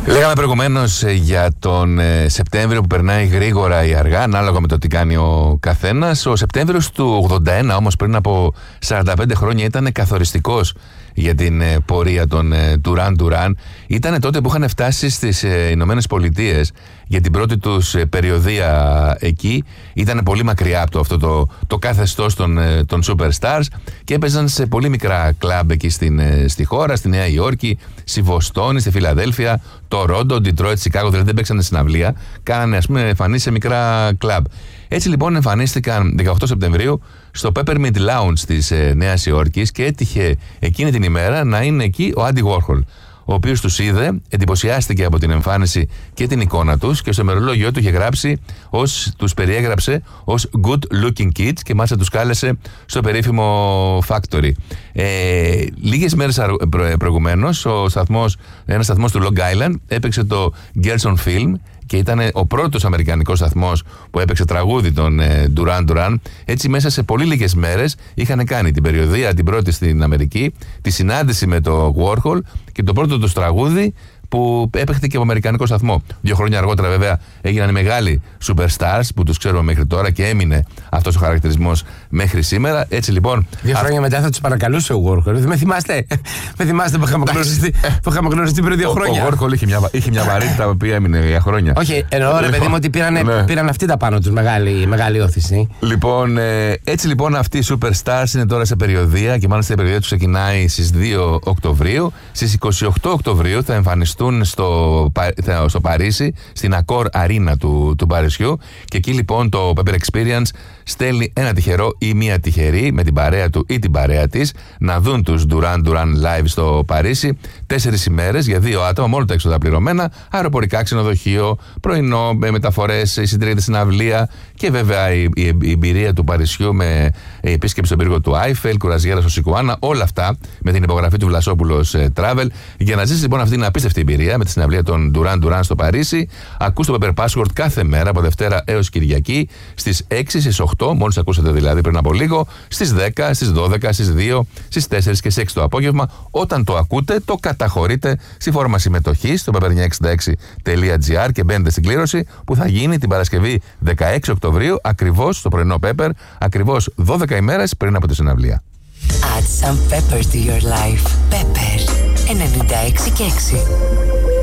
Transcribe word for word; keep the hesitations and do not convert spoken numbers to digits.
Λέγαμε προηγουμένως για τον ε, Σεπτέμβριο που περνάει γρήγορα ή αργά, ανάλογα με το τι κάνει ο καθένας. Ο Σεπτέμβριος του ογδόντα ένα, όμως, πριν από σαράντα πέντε χρόνια, ήταν καθοριστικός για την ε, πορεία των ε, Duran Duran. Ήταν τότε που είχαν φτάσει στις ε, Ηνωμένες Πολιτείες για την πρώτη τους ε, περιοδεία εκεί. Ήταν πολύ μακριά από το, αυτό το, το καθεστώς των, ε, των Superstars και έπαιζαν σε πολύ μικρά κλαμπ εκεί στην, ε, στη χώρα, στη Νέα Υόρκη, στη Βοστόνη, στη Φιλαδέλφια, το Ρόντο, Ντιτρόιτ, Σικάγο, δηλαδή δεν παίξανε στην αυλία, κάνανε, ας πούμε, εμφανίσεις σε μικρά κλαμπ. Έτσι λοιπόν εμφανίστηκαν δεκαοκτώ Σεπτεμβρίου στο Peppermint Lounge της ε, Νέας Υόρκης και έτυχε εκείνη την ημέρα να είναι εκεί ο Άντι Warhol, ο οποίος τους είδε, εντυπωσιάστηκε από την εμφάνιση και την εικόνα τους και στο ημερολόγιο του είχε γράψει, ως, τους περιέγραψε ως good looking kids και μάλιστα τους κάλεσε στο περίφημο Factory. Ε, λίγες μέρες προ, προηγουμένως ο σταθμός, ένας σταθμός του Long Island έπαιξε το Girls on Film και ήταν ο πρώτος αμερικανικός σταθμός που έπαιξε τραγούδι των ε, Duran Duran. Έτσι μέσα σε πολύ λίγες μέρες είχαν κάνει την περιοδεία την πρώτη στην Αμερική, τη συνάντηση με το Warhol και το πρώτο τους τραγούδι που έπαιχε και από αμερικανικό σταθμό. Δύο χρόνια αργότερα, βέβαια, έγιναν οι μεγάλοι superstars που τους ξέρουμε μέχρι τώρα και έμεινε αυτός ο χαρακτηρισμός μέχρι σήμερα. Έτσι λοιπόν. Δύο χρόνια α... μετά θα τους παρακαλούσε ο Warhol. Δεν με θυμάστε. Με θυμάστε που είχαμε γνωριστεί, που είχαμε γνωριστεί πριν δύο χρόνια. Ο Warhol είχε μια, είχε μια βαρύτητα που έμεινε για χρόνια. Όχι, εννοώ ρε παιδί μου ότι πήραν, ναι. πήραν αυτοί τα πάνω τους μεγάλη, μεγάλη όθηση. Λοιπόν, ε, έτσι λοιπόν αυτοί οι superstars είναι τώρα σε περιοδεία και μάλιστα η περιοδεία τους ξεκινάει στις δύο Οκτωβρίου. Στις είκοσι οκτώ Οκτωβρίου θα εμφανιστούν στο, στο Παρίσι, στην Accor Arena του, του Παρισιού και εκεί λοιπόν το Pepper Experience στέλνει ένα τυχερό ή μία τυχερή με την παρέα του ή την παρέα της να δουν τους Duran Duran live στο Παρίσι τέσσερις ημέρες για δύο άτομα, μόνο τα έξοδα πληρωμένα, αεροπορικά, ξενοδοχείο, πρωινό, μεταφορές, εισιτήρια στην αυλία και βέβαια η, η, η εμπειρία του Παρισιού με επίσκεψη στον πύργο του Άιφελ, κουραζιέρα στο Σικουάνα, όλα αυτά με την υπογραφή του Βλασόπουλος Travel. Για να ζήσεις λοιπόν αυτή την απίστευτη εμπειρία με τη συναυλία των Duran Duran στο Παρίσι, ακούς το Pepper Password κάθε μέρα από Δευτέρα έως Κυριακή στις έξι, στις οκτώ, μόλις ακούσατε δηλαδή πριν από λίγο, στις δέκα, στις δώδεκα, στις δύο, στις τέσσερις και στις έξι το απόγευμα. Όταν το ακούτε, το καταχωρείτε στη φόρμα συμμετοχής στο πέπερ εννιακόσια εξήντα έξι τελεία τζι άρ και μπαίνετε στην κλήρωση που θα γίνει την Παρασκευή δεκαέξι Οκτωβρίου, ακριβώς στο πρωινό Pepper, ακριβώς δώδεκα ημέρες πριν από τη συναυλία. Add some pepper to your life. Pepper ενενήντα έξι και έξι.